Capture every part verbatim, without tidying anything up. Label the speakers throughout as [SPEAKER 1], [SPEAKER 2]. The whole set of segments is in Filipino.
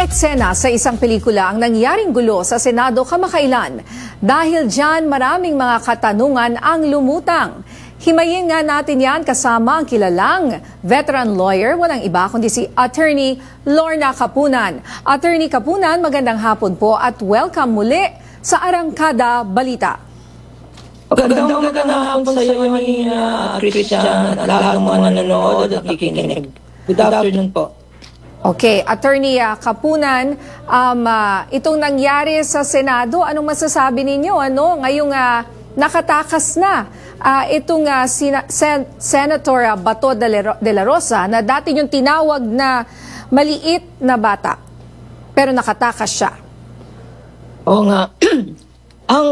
[SPEAKER 1] eksena sa isang pelikula ang nangyaring gulo sa Senado kamakailan. Dahil dyan, maraming mga katanungan ang lumutang. Himayin nga natin yan kasama ang kilalang veteran lawyer, walang iba kundi si Attorney Lorna Kapunan. Attorney Kapunan, magandang hapon po at welcome muli sa Arangkada Balita.
[SPEAKER 2] Magandang magandang hapon sa iyo, Nina, Christian, at lahat ng mga nanonood at nakikinig. Good afternoon po.
[SPEAKER 1] Okay, Attorney uh, Kapunan, um, uh, itong nangyari sa Senado, anong masasabi ninyo? Ano? Ngayong uh, nakatakas na uh, itong uh, Sina- Sen- Senator uh, Bato de la, de la Rosa na dati yung tinawag na maliit na bata, pero nakatakas siya.
[SPEAKER 2] Oo nga. Ang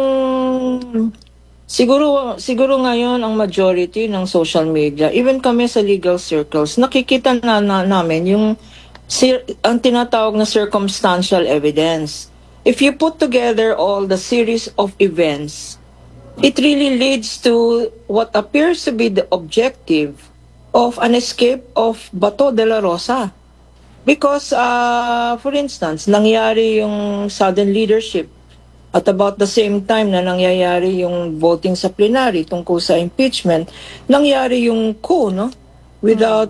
[SPEAKER 2] siguro siguro ngayon ang majority ng social media, even kami sa legal circles, nakikita na, na namin yung sir, ang tinatawag na circumstantial evidence. If you put together all the series of events, it really leads to what appears to be the objective of an escape of Bato de la Rosa. Because, uh, for instance, nangyari yung sudden leadership at about the same time na nangyayari yung voting sa plenary tungkol sa impeachment, nangyari yung coup, no? Without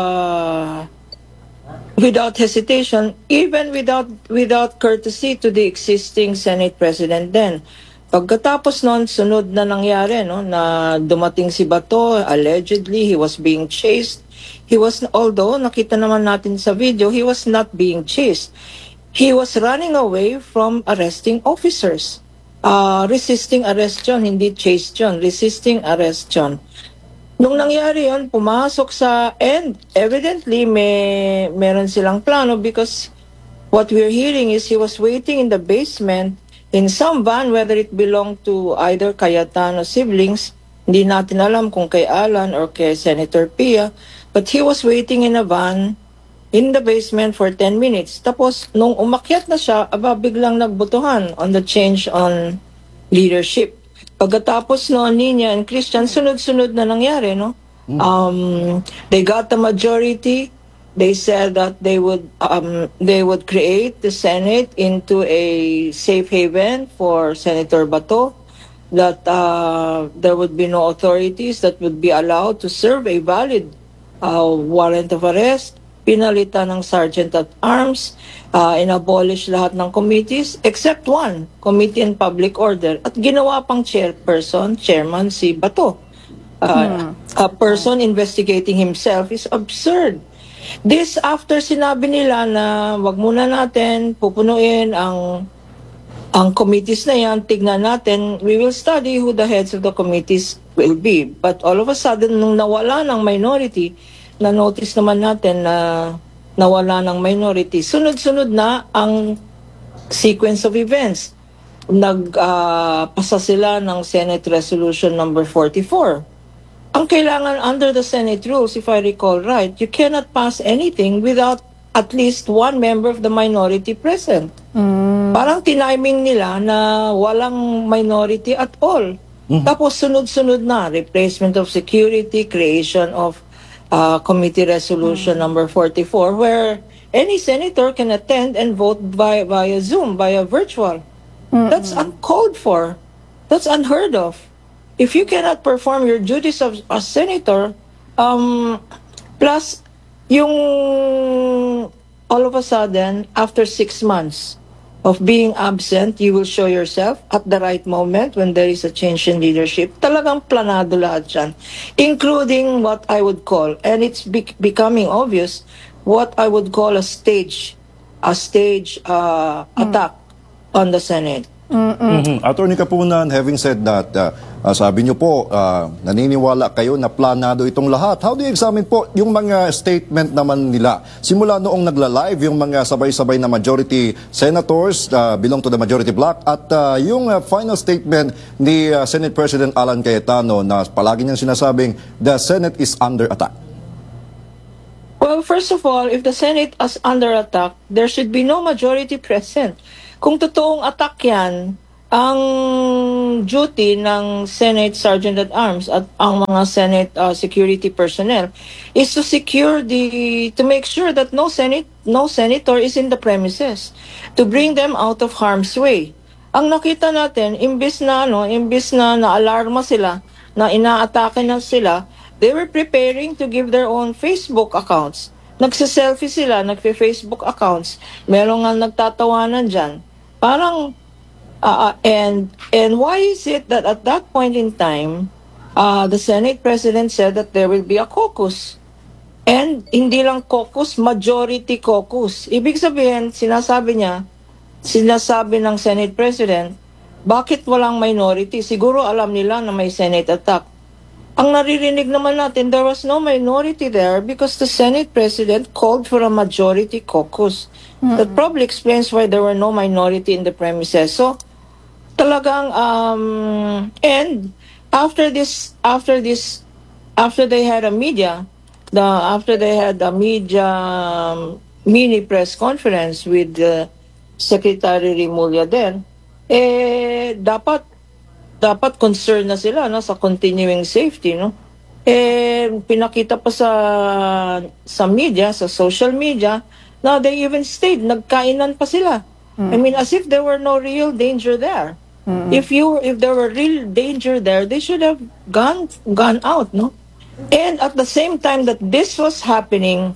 [SPEAKER 2] uh, without hesitation, even without without courtesy to the existing Senate President then. Pagkatapos noon, sunod na nangyari, no, na dumating si Bato, allegedly he was being chased. He was, although nakita naman natin sa video, he was not being chased. He was running away from arresting officers. Uh, resisting arrest yun, hindi chase yun. Resisting arrest yun. Nung nangyari yun, pumasok sa, and evidently may meron silang plano because what we're hearing is he was waiting in the basement in some van, whether it belonged to either Cayetano siblings, hindi natin alam kung kay Alan or kay Senator Pia, but he was waiting in a van in the basement for ten minutes. Tapos, nung umakyat na siya, aba, biglang nagbutuhan on the change on leadership. Pagkatapos no, Nina and Christian, sunod-sunod na nangyari, no? Um, they got the majority. They said that they would um, they would create the Senate into a safe haven for Senator Bato, that uh, there would be no authorities that would be allowed to serve a valid uh, warrant of arrest, pinalitan ng Sergeant at Arms, uh, inabolish lahat ng committees except one, Committee on Public Order, at ginawa pang chairperson, chairman si Bato. Uh, hmm. A person investigating himself is absurd. This after sinabi nila na wag muna natin pupunuin ang ang committees na yan, tignan natin, we will study who the heads of the committees will be. But all of a sudden, nung nawala ng minority, na-notice naman natin na nawala ng minority, sunod-sunod na ang sequence of events. Nagpasa uh, sila ng Senate Resolution number forty-four. Ang kailangan under the Senate rules, if I recall right, you cannot pass anything without at least one member of the minority present. Mm. Parang tiniming nila na walang minority at all. Mm. Tapos sunod-sunod na, replacement of security, creation of uh, committee resolution mm. number forty-four, where any senator can attend and vote via, via Zoom, via virtual. Mm-mm. That's uncalled for. That's unheard of. If you cannot perform your duties of a senator, um, plus yung all of a sudden, after six months of being absent, you will show yourself at the right moment when there is a change in leadership. Talagang planado lahat yan, including what I would call, and it's be- becoming obvious, what I would call a stage, a stage uh, mm. attack on the Senate.
[SPEAKER 3] Mm-hmm. Attorney Kapunan, having said that, uh, uh, sabi niyo po, uh, naniniwala kayo na planado itong lahat. How do you examine po yung mga statement naman nila? Simula noong nagla-live yung mga sabay-sabay na majority senators uh, belong to the majority bloc at uh, yung uh, final statement ni uh, Senate President Alan Cayetano na palagi niyang sinasabing the Senate is under attack.
[SPEAKER 2] Well, first of all, if the Senate is under attack, there should be no majority present. Kung totoong attack yan, ang duty ng Senate Sergeant at Arms at ang mga Senate uh, security personnel is to secure the to make sure that no Senate no senator is in the premises, to bring them out of harm's way. Ang nakita natin, imbis na ano, imbis na naalarma sila, na inaatake na sila, they were preparing to give their own Facebook accounts. Nagsiselfie sila, nagfe-Facebook accounts. Meron nga nagtatawanan dyan. Parang Uh, and and why is it that at that point in time, uh, the Senate President said that there will be a caucus? And hindi lang caucus, majority caucus. Ibig sabihin, sinasabi niya, sinasabi ng Senate President, bakit walang minority? Siguro alam nila na may Senate attack. Ang naririnig naman natin, there was no minority there because the Senate President called for a majority caucus. Mm-hmm. That probably explains why there were no minority in the premises. So, talagang um and after this after this after they had a media the after they had a media um, mini press conference with uh, Secretary Rimulya then eh dapat dapat concerned na sila no sa continuing safety no eh pinakita pa sa sa media sa social media na they even stayed nagkainan pa sila. mm. I mean as if there were no real danger there. Mm-hmm. If you if there were real danger there, they should have gone gone out, no? And at the same time that this was happening,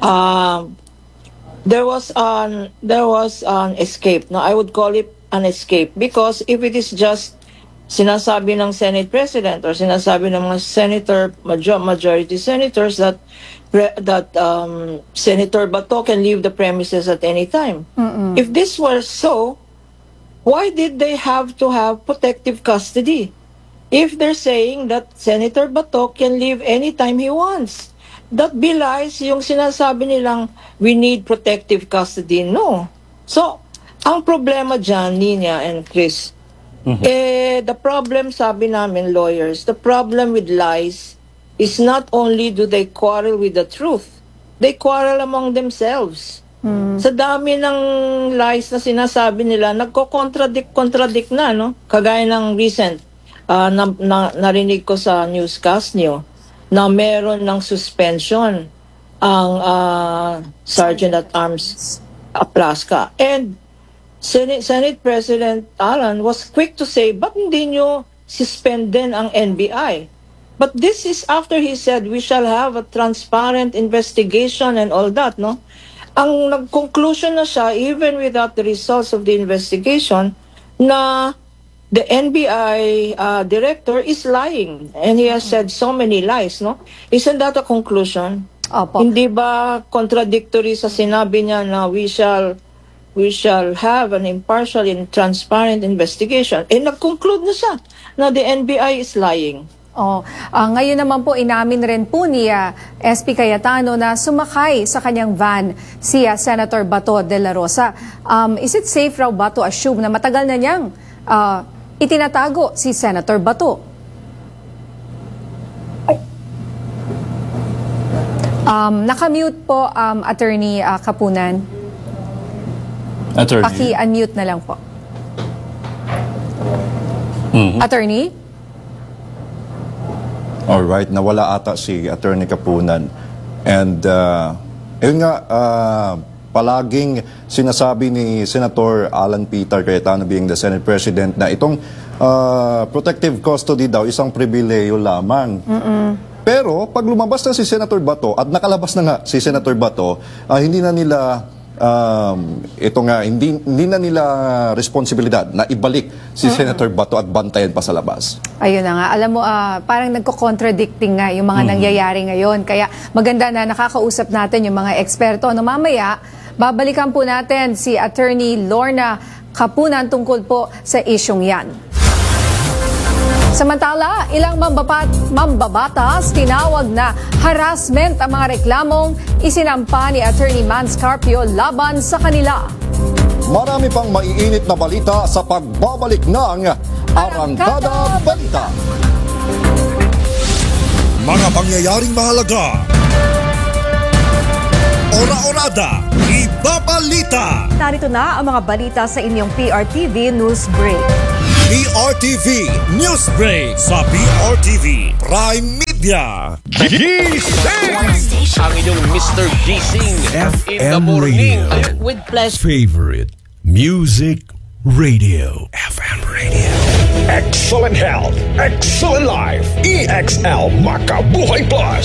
[SPEAKER 2] um, there was an there was an escape. No, I would call it an escape because if it is just sinasabi ng Senate President or sinasabi ng mga senator major, majority senators that that um, Senator Bato can leave the premises at any time. Mm-mm. If this were so, why did they have to have protective custody? If they're saying that Senator Bato can leave anytime he wants, that belies yung sinasabi nilang we need protective custody. No. So, ang problema dyan, Nina and Chris, mm-hmm. eh, the problem, sabi namin lawyers, the problem with lies is not only do they quarrel with the truth, they quarrel among themselves. Hmm. Sa dami ng lies na sinasabi nila, nagko-contradict-contradict na, no? Kagaya ng recent, uh, na, na, narinig ko sa newscast niyo, na meron ng suspension ang uh, Sergeant at Arms Aplaska. And Senate, Senate President Alan was quick to say, ba't hindi nyo suspend din ang N B I? But this is after he said, we shall have a transparent investigation and all that, no? Ang nag-conclusion na siya, even without the results of the investigation, na the N B I uh, director is lying. And he has said so many lies, no? Isn't that a conclusion?
[SPEAKER 1] Opo.
[SPEAKER 2] Hindi ba contradictory sa sinabi niya na we shall we shall have an impartial and transparent investigation? Eh, nag-conclude na siya na the N B I is lying.
[SPEAKER 1] Oh, uh, ngayon naman po inamin rin po ni uh, S P Cayetano na sumakay sa kanyang van si uh, Senator Bato de la Rosa. Um, is it safe raw ba to assume na matagal na niyang uh, itinatago si Senator Bato? Um, nakamute po um, Attorney uh, Kapunan.
[SPEAKER 3] Attorney.
[SPEAKER 1] Paki-unmute na lang po.
[SPEAKER 3] Mm-hmm.
[SPEAKER 1] Attorney?
[SPEAKER 3] Alright, nawala ata si Attorney Kapunan. And, uh, yun nga, uh, palaging sinasabi ni Senator Alan Peter Cayetano being the Senate President na itong uh, protective custody daw isang pribileyo lamang. Mm-mm. Pero, pag lumabas na si Senator Bato at nakalabas na nga si Senator Bato, uh, hindi na nila Um, ito nga, hindi, hindi na nila responsibilidad na ibalik si mm-hmm. Senator Bato at bantayan pa sa labas. Ayun
[SPEAKER 1] na nga. Alam mo, uh, parang nagko-contradicting nga yung mga mm-hmm. nangyayari ngayon. Kaya maganda na nakakausap natin yung mga eksperto. No, mamaya, babalikan po natin si Attorney Lorna Kapunan tungkol po sa isyong yan. Samantala, ilang mambabat, mambabatas tinawag na harassment ang mga reklamong isinampa ni Attorney Mans Carpio laban sa kanila.
[SPEAKER 3] Marami pang maiinit na balita sa pagbabalik ng Arangkada Balita.
[SPEAKER 4] Mga pangyayaring mahalaga, ora-orada, ibabalita.
[SPEAKER 5] Narito na ang mga balita sa inyong P R T V News Break.
[SPEAKER 4] B R T V News Break sa B R T V Prime Media.
[SPEAKER 5] Ang inyong Mister Gising
[SPEAKER 6] F
[SPEAKER 5] in the
[SPEAKER 6] M
[SPEAKER 5] morning
[SPEAKER 6] Radio.
[SPEAKER 5] with pleasure.
[SPEAKER 6] Favorite Music Radio. F M Radio.
[SPEAKER 7] Excellent health, excellent life. E X L Makabuhay Plus.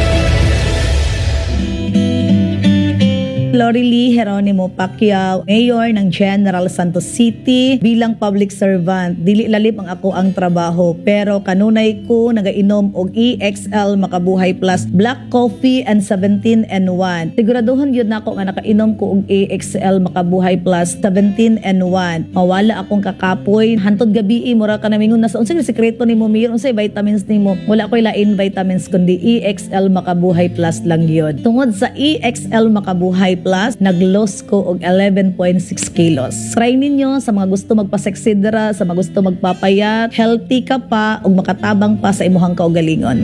[SPEAKER 8] Lorely Geronimo Pacquiao, Mayor ng General Santos City. Bilang public servant, dili lalim ang ako ang trabaho, pero kanunay ko nagainom og E X L Makabuhay Plus Black Coffee and seventeen and one. Siguraduhan yun na ako nga nakainom ko og E X L Makabuhay Plus seventeen and one. Mawala akong kakapoy. Hantod gabi, mura ka namingon na sa unsay sekreto nimo, Mayor, unsay vitamins nimo. Wala ko'y lain vitamins kundi E X L Makabuhay Plus lang yun. Tungod sa E X L Makabuhay Plus, nag-loss ko og eleven point six kilos. Try ninyo sa mga gusto magpaseksidra, sa mga gusto magpapayat, healthy ka pa ug makatabang pa sa imuhang kaugalingon.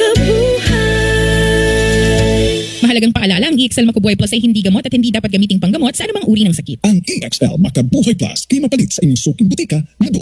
[SPEAKER 9] Mahalagang paalala, ang E X L Makabuhay Plus ay hindi gamot at hindi dapat gamiting panggamot sa anumang uri ng sakit.
[SPEAKER 7] Ang E X L Makabuhay Plus ay mapalit sa inyong suking butika na